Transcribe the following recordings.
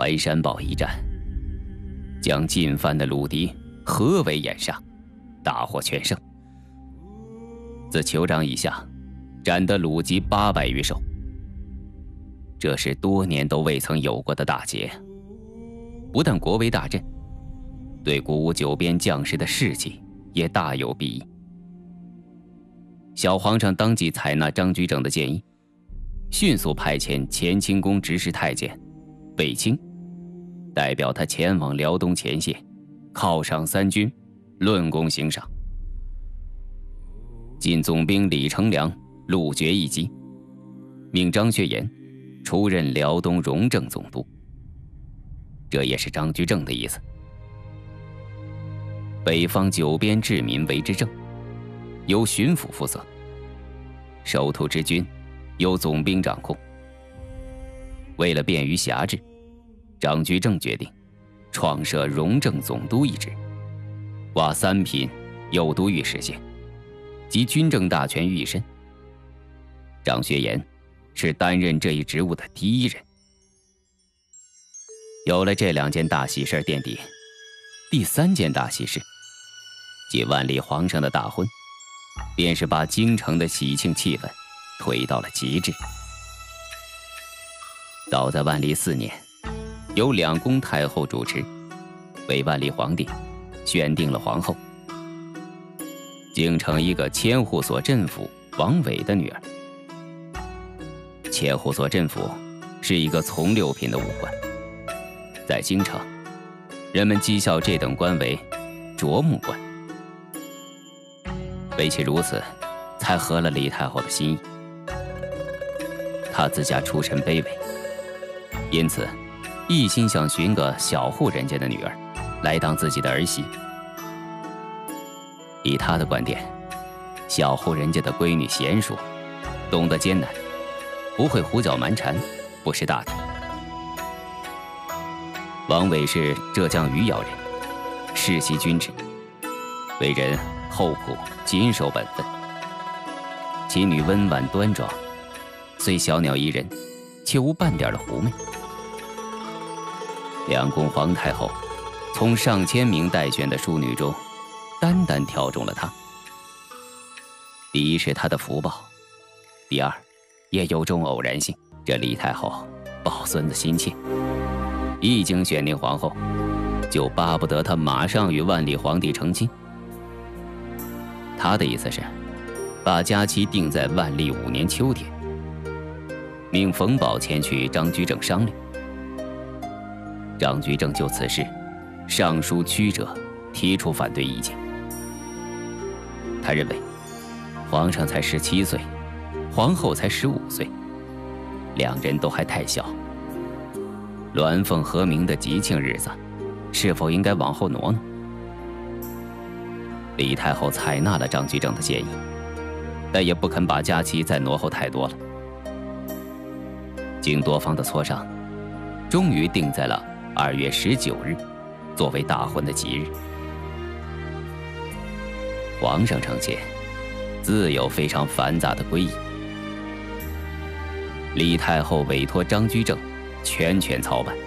白山堡一战，将进犯的鲁敌合围掩杀，大获全胜。自酋长以下，斩得鲁籍800余首。这是多年都未曾有过的大捷，不但国威大振，对鼓舞九边将士的士气也大有裨益。小皇上当即采纳张居正的建议，迅速派遣前清宫执事太监卫青，代表他前往辽东前线，犒赏三军，论功行赏。晋总兵李成梁、陆决一击，命张学言出任辽东荣政总督。这也是张居正的意思。北方九边治民为之政，由巡抚负责，守土之军由总兵掌控。为了便于辖制，张居正决定创设荣政总督一职，挂3品右都御史衔，集军政大权于一身。张学言是担任这一职务的第一人。有了这2件大喜事垫底，第3件大喜事，即万历皇上的大婚，便是把京城的喜庆气氛推到了极致。早在万历4年，由2宫太后主持，为万历皇帝选定了皇后，京城一个千户所镇府王伟的女儿。千户所镇府是一个从6品的武官，在京城，人们讥笑这等官为啄木官。为其如此，才合了李太后的心意。她自家出身卑微，因此一心想寻个小户人家的女儿来当自己的儿媳。以她的观点，小户人家的闺女娴熟，懂得艰难，不会胡搅蛮缠，不识大体。王伟是浙江余姚人，世袭军职，为人厚朴，谨守本分。其女温婉端庄，虽小鸟依人，却无半点的狐媚。2宫皇太后从上千名待选的淑女中，单单挑中了她。第一是她的福报，第二也有种偶然性。这李太后抱孙子心切，一经选定皇后，就巴不得她马上与万历皇帝成亲。她的意思是把佳期定在万历5年秋天，命冯保前去张居正商量。张居正就此事上书曲折，提出反对意见。他认为皇上才17岁，皇后才15岁，2人都还太小，鸾凤和鸣的吉庆日子，是否应该往后挪挪？李太后采纳了张居正的建议，但也不肯把佳期再挪后太多了。经多方的磋商，终于定在了2月19日，作为大婚的吉日。皇上成亲，自有非常繁杂的规仪。李太后委托张居正全权操办。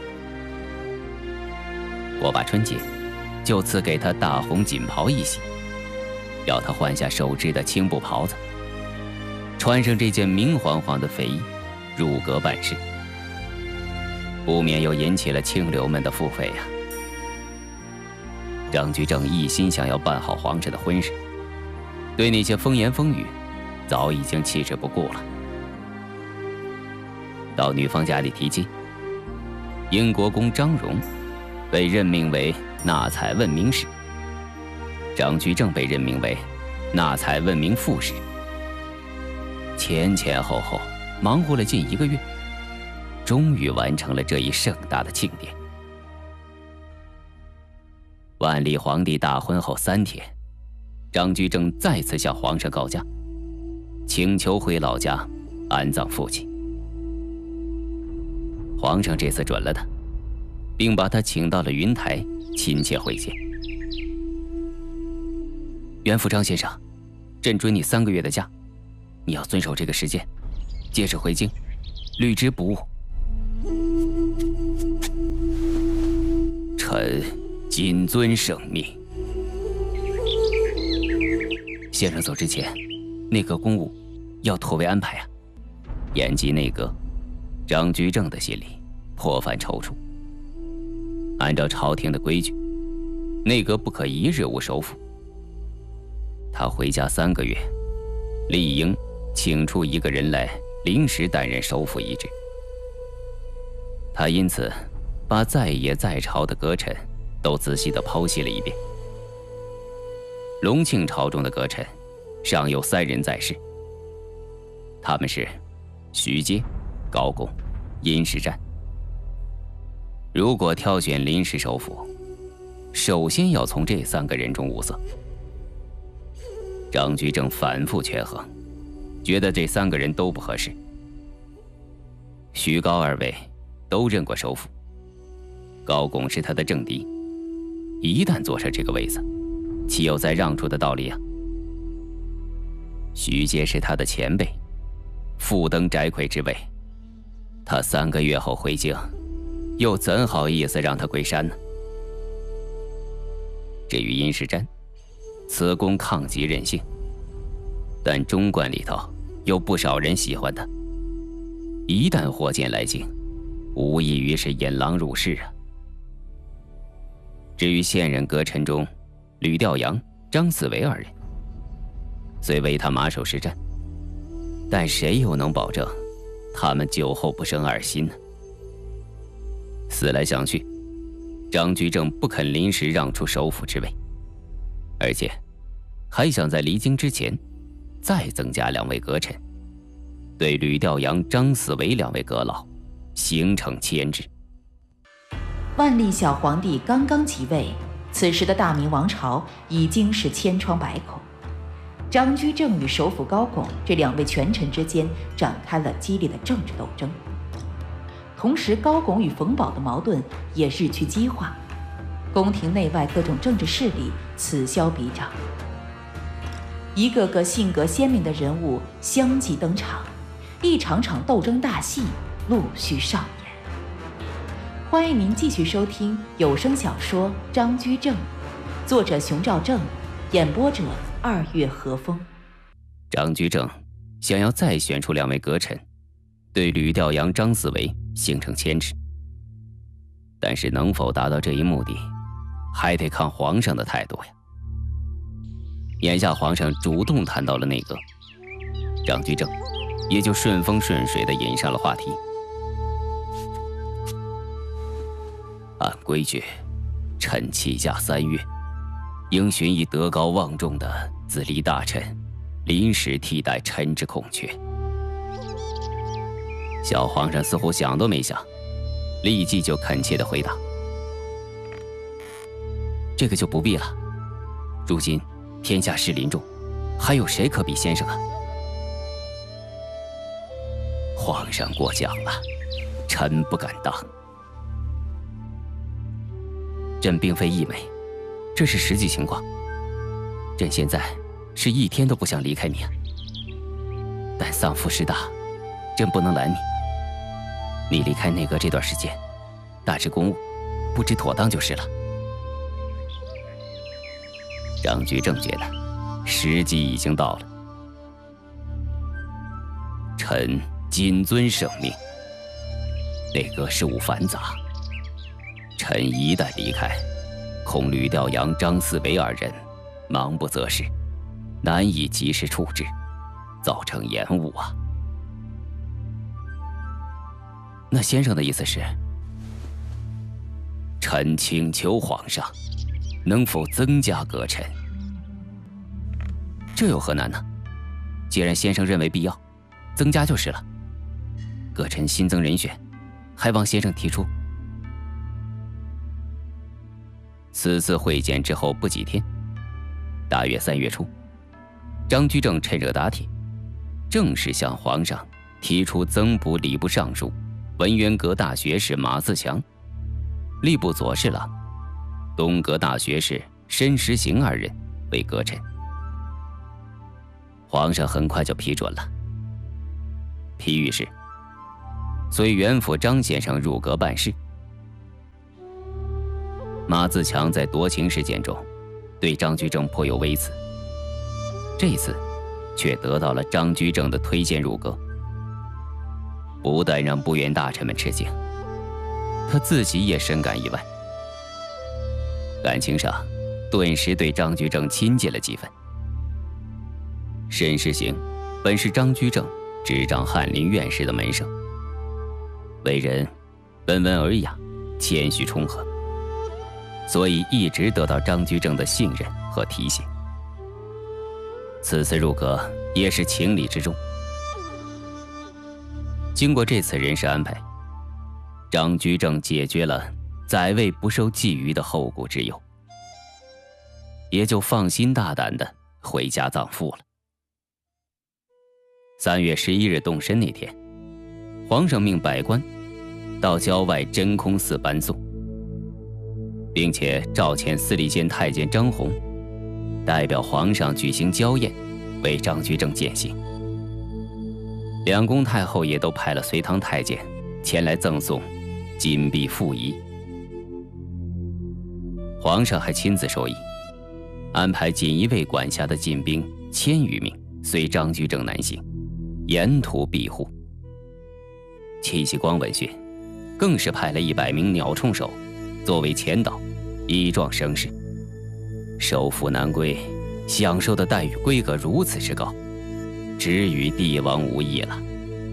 过罢春节，就赐给他大红锦袍一袭，要他换下手织的青布袍子，穿上这件明晃晃的肥衣，入阁办事，不免又引起了清流们的腹诽呀。张居正一心想要办好皇上的婚事，对那些风言风语早已经弃之不顾了。到女方家里提亲，英国公张荣被任命为纳采问明使，张居正被任命为纳采问明副使。前前后后忙活了近1个月，终于完成了这一盛大的庆典。万历皇帝大婚后3天，张居正再次向皇上告假，请求回老家安葬父亲。皇上这次准了他，并把他请到了云台，亲切会见。袁府张先生，朕准你3个月的假，你要遵守这个时间，届时回京，履职不误。 臣谨遵圣命。先生走之前，内阁公务要妥为安排啊。延吉内阁，张居正的心里颇犯踌躇。按照朝廷的规矩，内阁不可一日无首辅。他回家3个月，理应请出一个人来临时担任首辅一职。他因此把在野在朝的阁臣都仔细地剖析了一遍。隆庆朝中的阁臣尚有3人在世，他们是徐阶、高拱、殷世瞻。如果挑选临时首辅，首先要从这3个人中物色。张居正反复权衡，觉得这3个人都不合适。徐高2位都任过首辅，高拱是他的政敌，一旦坐上这个位子，岂有再让出的道理啊？徐阶是他的前辈，复登翟魁之位，他3个月后回京，又怎好意思让他归山呢？至于殷世瞻，此公抗击任性，但中官里头有不少人喜欢他，一旦火箭来京，无异于是引狼入室啊。至于现任阁臣中，吕调阳、张四维2人，虽为他马首是瞻，但谁又能保证他们酒后不生2心呢？思来想去，张居正不肯临时让出首辅之位，而且还想在离京之前再增加2位阁臣，对吕调阳、张四维2位阁老形成牵制。 万历小皇帝刚刚即位，此时的大明王朝已经是千疮百孔。张居正与首辅高拱这2位权臣之间展开了激烈的政治斗争，同时高拱与冯保的矛盾也日趋激化，宫廷内外各种政治势力此消彼长，一个个性格鲜明的人物相继登场，一场场斗争大戏陆续上演。欢迎您继续收听有声小说《张居正》，作者熊兆正，演播者2月和风。 张居正想要再选出2位阁臣，对吕调阳、张四维形成牵制，但是能否达到这一目的，还得看皇上的态度呀。眼下皇上主动谈到了内阁，张居正也就顺风顺水地引上了话题。按规矩，臣起驾3月，应寻一德高望重的自立大臣，临时替代臣之空缺。小皇上似乎想都没想，立即就恳切地回答：“这个就不必了。如今天下事临重，还有谁可比先生啊？”皇上过奖了，臣不敢当。朕并非溢美，这是实际情况。朕现在是一天都不想离开你啊，但丧父事大，朕不能拦你。你离开内阁这段时间，大致公务不知妥当就是了。张居正觉得时机已经到了，臣谨遵圣命。内阁事务繁杂，臣一旦离开，恐吕调阳、张四维2人忙不择事，难以及时处置，造成延误啊。那先生的意思是？臣请求皇上，能否增加阁臣？这有何难呢？既然先生认为必要，增加就是了。阁臣新增人选，还望先生提出。此次会见之后不几天，大约3月初，张居正趁热打铁，正式向皇上提出增补礼部尚书、文渊阁大学士马自强、吏部左侍郎、东阁大学士申时行2人为阁臣。皇上很快就批准了。批谕是：随原府张先生入阁办事。 马自强在夺情事件中对张居正颇有微词，这次却得到了张居正的推荐入阁，不但让部员大臣们吃惊，他自己也深感意外，感情上顿时对张居正亲近了几分。沈世行本是张居正执掌翰林院士的门生，为人温文尔雅，谦虚冲和，所以一直得到张居正的信任和提携。此次入阁也是情理之中。经过这次人事安排，张居正解决了在位不受觊觎的后顾之忧，也就放心大胆地回家葬父了。3月11日动身那天，皇上命百官到郊外真空寺搬送，并且召遣司礼监太监张宏代表皇上举行郊宴，为张居正饯行。两宫太后也都派了随堂太监前来赠送金璧附仪。皇上还亲自授意，安排锦衣卫管辖的禁兵1000余名随张居正南行，沿途庇护。戚继光闻讯，更是派了100名鸟铳手作为前导，以壮声势。首辅南归享受的待遇规格如此之高，只与帝王无异了。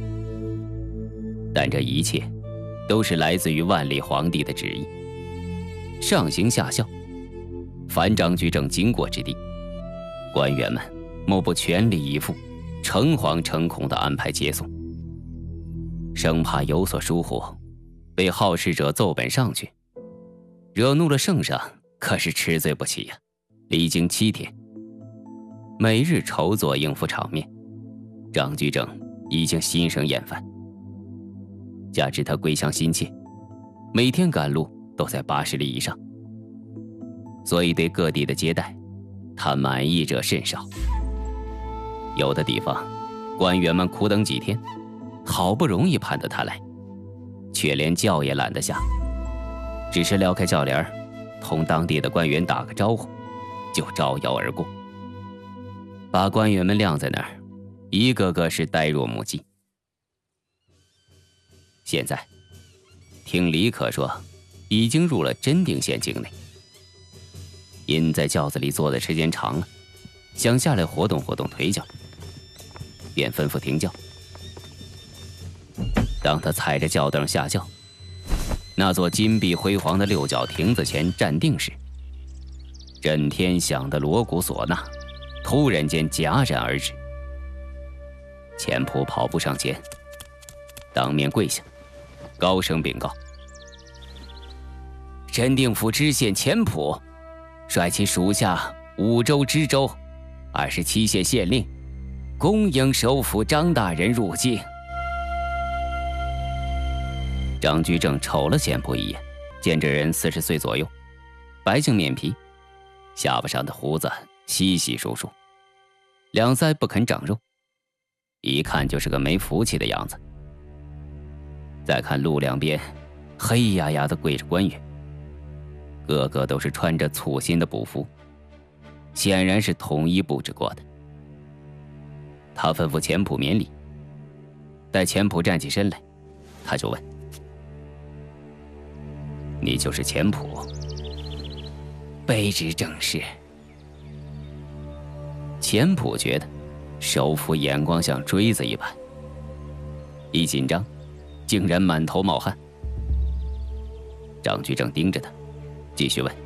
但这一切都是来自于万历皇帝的旨意，上行下效，凡张居正经过之地，官员们莫不全力以赴，诚惶诚恐地安排接送，生怕有所疏忽，被好事者奏本上去，惹怒了圣上，可是吃罪不起呀。历经7天，每日筹作应付场面，张居正已经心生厌烦。加之他归乡心切，每天赶路都在80里以上，所以对各地的接待，他满意者甚少。有的地方，官员们苦等几天，好不容易盼得他来，却连轿也懒得下，只是撩开轿帘，同当地的官员打个招呼，就招摇而过，把官员们晾在那儿，一个个是呆若木鸡。现在听李可说，已经入了真定县境内，因在轿子里坐的时间长了，想下来活动活动腿脚，便吩咐停轿。当他踩着轿凳下轿，那座金碧辉煌的6角亭子前站定时，震天响的锣鼓唢呐突然间戛然而止。钱仆跑步上前，当面跪下，高声禀告：真定府知县钱仆率其属下5州知州、27县县令，恭迎首辅张大人入境。张居正瞅了钱仆一眼，见这人40岁左右，白净面皮，下巴上的胡子稀稀疏疏，两腮不肯长肉，一看就是个没福气的样子。再看路两边黑压压的跪着官员，个个都是穿着簇新的补服，显然是统一布置过的。他吩咐钱仆免礼，待钱仆站起身来，他就问：你就是钱仆？卑职正是。钱仆觉得首辅眼光像锥子一般，一紧张竟然满头冒汗。张居正盯着他，继续问：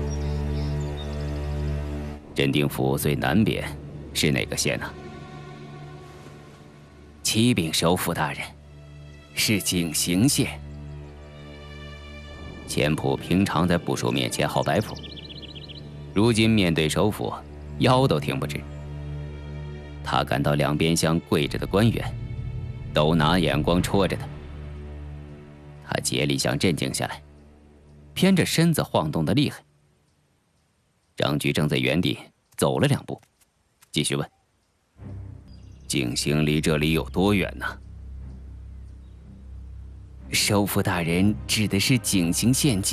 真定府最南边是哪个县呢？启禀首辅大人，是景行县。钱仆平常在部属面前好摆谱，如今面对首辅，腰都挺不直。他感到两边厢跪着的官员都拿眼光戳着他，他竭力想镇静下来，偏着身子晃动得厉害。张居正在原地走了2步，继续问：景行离这里有多远呢？首辅大人指的是景行县境。